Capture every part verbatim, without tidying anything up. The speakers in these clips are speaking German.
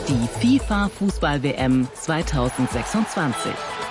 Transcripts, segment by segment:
die FIFA-Fußball-W M zweitausendsechsundzwanzig.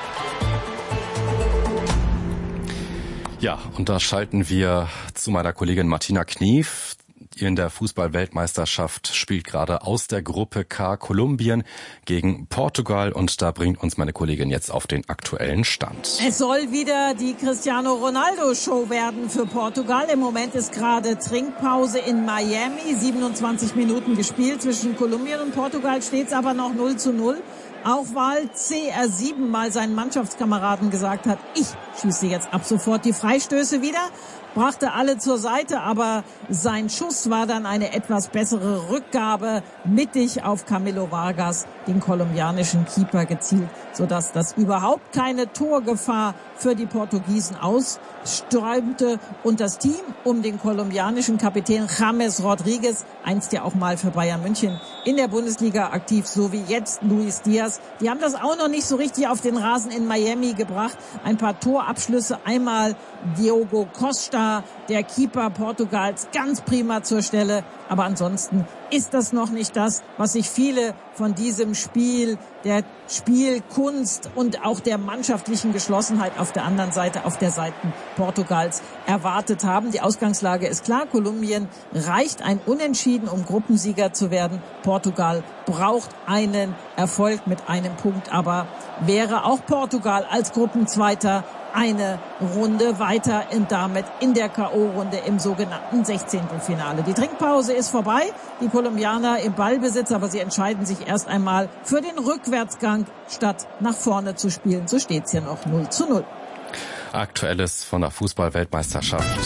Ja, und da schalten wir zu meiner Kollegin Martina Knief. In der Fußball-Weltmeisterschaft spielt gerade aus der Gruppe K Kolumbien gegen Portugal und da bringt uns meine Kollegin jetzt auf den aktuellen Stand. Es soll wieder die Cristiano Ronaldo-Show werden für Portugal. Im Moment ist gerade Trinkpause in Miami. siebenundzwanzig Minuten gespielt. Zwischen Kolumbien und Portugal steht es aber noch null zu null. Auch weil C R sieben mal seinen Mannschaftskameraden gesagt hat, ich schieße jetzt ab sofort die Freistöße wieder, brachte alle zur Seite, aber sein Schuss war dann eine etwas bessere Rückgabe mittig auf Camilo Vargas, den kolumbianischen Keeper, gezielt, sodass das überhaupt keine Torgefahr für die Portugiesen aussträubte. Und das Team um den kolumbianischen Kapitän James Rodriguez, einst ja auch mal für Bayern München in der Bundesliga aktiv, so wie jetzt Luis Diaz, die haben das auch noch nicht so richtig auf den Rasen in Miami gebracht. Ein paar Torabschlüsse, einmal Diogo Costa, der Keeper Portugals, ganz prima zur Stelle. Aber ansonsten ist das noch nicht das, was sich viele von diesem Spiel, der Spielkunst und auch der mannschaftlichen Geschlossenheit auf der anderen Seite, auf der Seite Portugals erwartet haben. Die Ausgangslage ist klar. Kolumbien reicht ein Unentschieden, um Gruppensieger zu werden. Portugal braucht einen Erfolg mit einem Punkt, aber wäre auch Portugal als Gruppenzweiter eine Runde weiter und damit in der K O-Runde im sogenannten Sechzehntelfinale. Die Trinkpause ist vorbei, die Kolumbianer im Ballbesitz, aber sie entscheiden sich erst einmal für den Rückwärtsgang, statt nach vorne zu spielen. So steht es hier noch null zu null. Aktuelles von der Fußball-Weltmeisterschaft.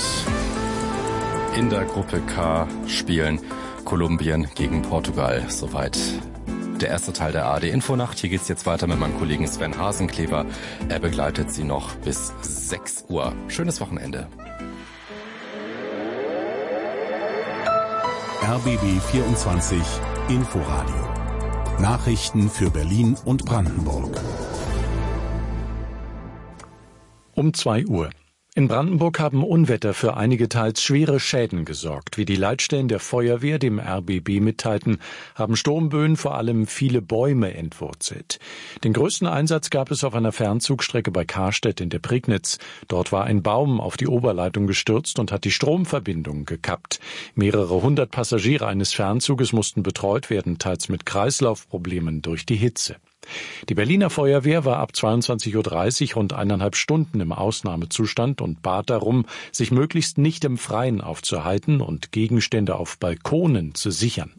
In der Gruppe K spielen Kolumbien gegen Portugal. Soweit der erste Teil der A R D-Infonacht. Hier geht's jetzt weiter mit meinem Kollegen Sven Hasenkleber. Er begleitet Sie noch bis sechs Uhr. Schönes Wochenende. R B B vierundzwanzig Inforadio. Nachrichten für Berlin und Brandenburg. Um zwei Uhr. In Brandenburg haben Unwetter für einige teils schwere Schäden gesorgt. Wie die Leitstellen der Feuerwehr dem R B B mitteilten, haben Sturmböen vor allem viele Bäume entwurzelt. Den größten Einsatz gab es auf einer Fernzugstrecke bei Karstedt in der Prignitz. Dort war ein Baum auf die Oberleitung gestürzt und hat die Stromverbindung gekappt. Mehrere hundert Passagiere eines Fernzuges mussten betreut werden, teils mit Kreislaufproblemen durch die Hitze. Die Berliner Feuerwehr war ab zweiundzwanzig Uhr dreißig rund eineinhalb Stunden im Ausnahmezustand und bat darum, sich möglichst nicht im Freien aufzuhalten und Gegenstände auf Balkonen zu sichern.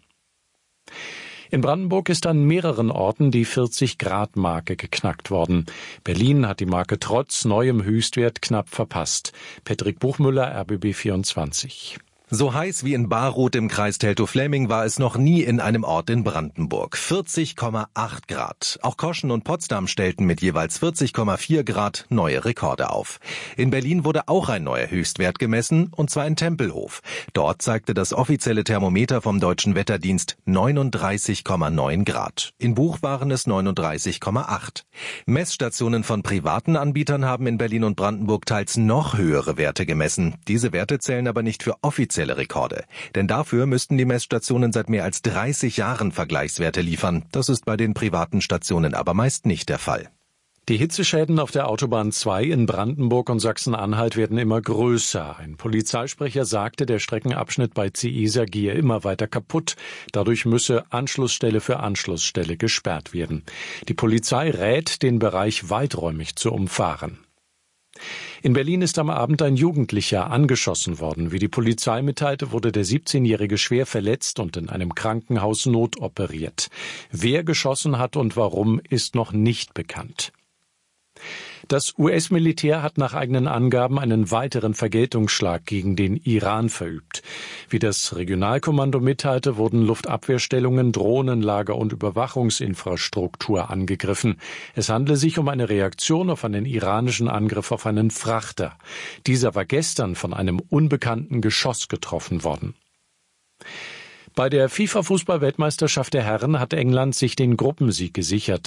In Brandenburg ist an mehreren Orten die vierzig-Grad-Marke geknackt worden. Berlin hat die Marke trotz neuem Höchstwert knapp verpasst. Patrick Buchmüller, R B B vierundzwanzig. So heiß wie in Baroth im Kreis Teltow-Fläming war es noch nie in einem Ort in Brandenburg. vierzig Komma acht Grad. Auch Koschen und Potsdam stellten mit jeweils vierzig Komma vier Grad neue Rekorde auf. In Berlin wurde auch ein neuer Höchstwert gemessen, und zwar in Tempelhof. Dort zeigte das offizielle Thermometer vom Deutschen Wetterdienst neununddreißig Komma neun Grad. In Buch waren es neununddreißig Komma acht. Messstationen von privaten Anbietern haben in Berlin und Brandenburg teils noch höhere Werte gemessen. Diese Werte zählen aber nicht für offizielle Rekorde. Denn dafür müssten die Messstationen seit mehr als dreißig Jahren Vergleichswerte liefern. Das ist bei den privaten Stationen aber meist nicht der Fall. Die Hitzeschäden auf der Autobahn zwei in Brandenburg und Sachsen-Anhalt werden immer größer. Ein Polizeisprecher sagte, der Streckenabschnitt bei Ziesa gehe immer weiter kaputt. Dadurch müsse Anschlussstelle für Anschlussstelle gesperrt werden. Die Polizei rät, den Bereich weiträumig zu umfahren. In Berlin ist am Abend ein Jugendlicher angeschossen worden. Wie die Polizei mitteilte, wurde der siebzehnjährige schwer verletzt und in einem Krankenhaus notoperiert. Wer geschossen hat und warum, ist noch nicht bekannt. Das U S-Militär hat nach eigenen Angaben einen weiteren Vergeltungsschlag gegen den Iran verübt. Wie das Regionalkommando mitteilte, wurden Luftabwehrstellungen, Drohnenlager und Überwachungsinfrastruktur angegriffen. Es handle sich um eine Reaktion auf einen iranischen Angriff auf einen Frachter. Dieser war gestern von einem unbekannten Geschoss getroffen worden. Bei der FIFA-Fußball-Weltmeisterschaft der Herren hat England sich den Gruppensieg gesichert.